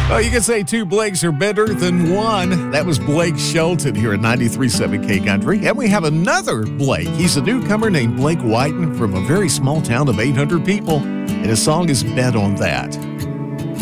Well, you can say two Blakes are better than one. That was Blake Shelton here at 93.7 K Country. And we have another Blake. He's a newcomer named Blake Whiten from a very small town of 800 people. And his song is Bet on That.